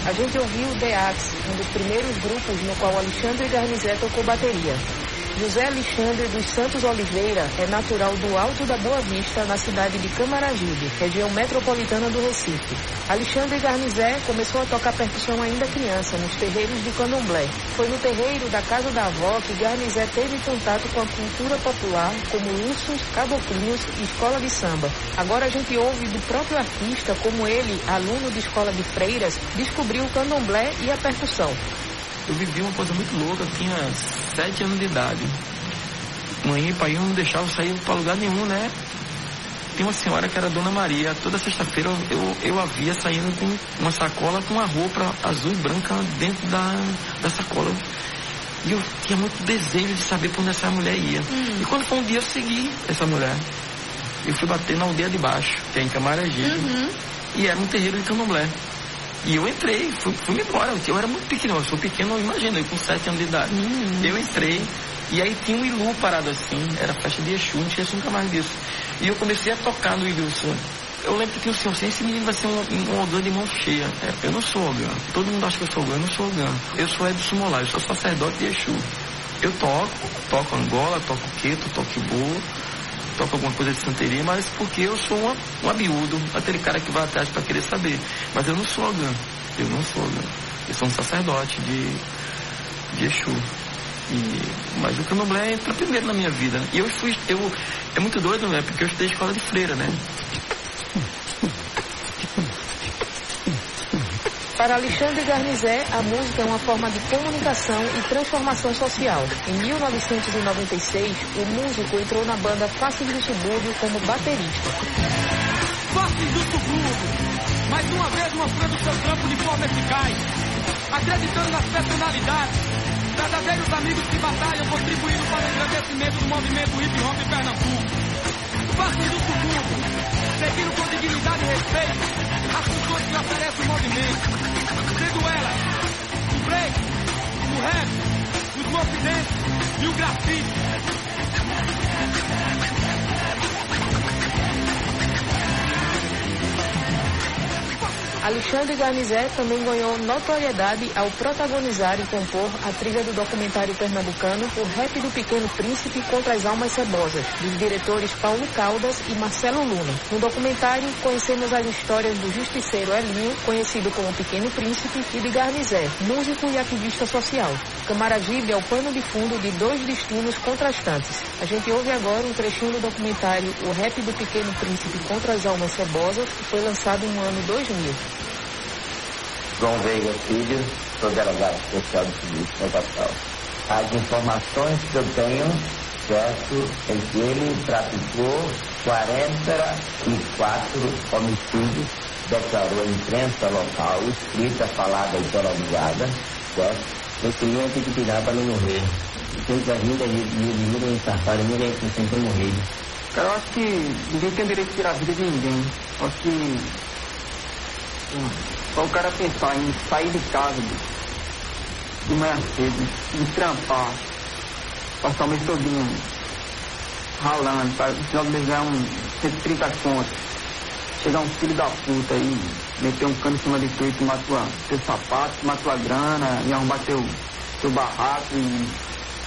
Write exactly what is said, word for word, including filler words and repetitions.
A gente ouviu o DEAX, um dos primeiros grupos no qual Alexandre Garnizé tocou bateria. José Alexandre dos Santos Oliveira é natural do Alto da Boa Vista, na cidade de Camaragibe, região metropolitana do Recife. Alexandre Garnizé começou a tocar percussão ainda criança, nos terreiros de candomblé. Foi no terreiro da casa da avó que Garnizé teve contato com a cultura popular, como ursos, caboclinhos e escola de samba. Agora a gente ouve do próprio artista como ele, aluno de escola de freiras, descobriu o candomblé e a percussão. Eu vivi uma coisa muito louca, eu tinha sete anos de idade. Mãe e pai não deixavam sair para lugar nenhum, né? Tem uma senhora que era Dona Maria. Toda sexta-feira eu, eu, eu a via saindo com uma sacola com uma roupa azul e branca dentro da, da sacola. E eu tinha muito desejo de saber para onde essa mulher ia. Uhum. E quando foi um dia eu segui essa mulher. Eu fui bater na aldeia de baixo, que é em Camaragibe. Uhum. E era um terreiro de candomblé. E eu entrei, fui, fui embora. Eu era muito pequeno, eu sou pequeno, imagina, eu com sete anos de idade. Uhum. Eu entrei, e aí tinha um ilu parado assim, era festa de Exu, não tinha nunca mais disso. E eu comecei a tocar no ilu. Eu lembro que tinha o senhor assim, esse menino vai ser um, um ogã de mão cheia. É, eu não sou ogã. Todo mundo acha que eu sou ogã, eu não sou ogã. Eu sou Edson Molá, eu sou sacerdote de Exu. Eu toco, toco Angola, toco queto, toco ibu, toco alguma coisa de santeria, mas porque eu sou uma, um abiúdo, aquele cara que vai atrás para querer saber. Mas eu não sou ogã, eu não sou ogã. Eu sou um sacerdote de, de Exu. E, mas o candomblé entra primeiro na minha vida. E eu fui, eu, é muito doido, né? Porque eu estudei escola de freira, né? Para Alexandre Garnizé, a música é uma forma de comunicação e transformação social. Em mil novecentos e noventa e seis, o músico entrou na banda Faces do Subúrbio como baterista. Faces do Subúrbio, mais uma vez mostrando seu trampo de forma eficaz, acreditando nas personalidades, verdadeiros amigos que batalham, contribuindo para o engrandecimento do movimento hip-hop em Pernambuco. Faces do Subúrbio, seguindo com dignidade e respeito as funções que oferece o movimento, sendo elas o break, o rap, os movimentos e o grafite. Alexandre Garnizé também ganhou notoriedade ao protagonizar e compor a trilha do documentário pernambucano O Rap do Pequeno Príncipe contra as Almas Cebosas, dos diretores Paulo Caldas e Marcelo Luna. No documentário, conhecemos as histórias do justiceiro Elinho, conhecido como Pequeno Príncipe, e de Garnizé, músico e ativista social. Camaragibe é o pano de fundo de dois destinos contrastantes. A gente ouve agora um trechinho do documentário O Rap do Pequeno Príncipe contra as Almas Cebosas, que foi lançado no ano dois mil. João Veiga Filho, sou delegado especial de polícia estatal. As informações que eu tenho, certo, é que ele praticou quarenta e quatro homicídios, declarou a imprensa local, escrita, falada e televisada, certo? Eu queria ter que tirar para não morrer. Tem que ainda ninguém escapar, ninguém tem que morrer. Cara, eu acho que ninguém tem direito de tirar a vida de ninguém. Eu acho que só o cara pensar em sair de casa de, de manhã cedo, de trampar, passar o mês todinho ralando, para no final do mês ganhar um cento e trinta contas, chegar um filho da puta aí, meter um cano em cima de tu e tomar tua, teu sapato, tomar tua grana e arrumar teu, teu barraco e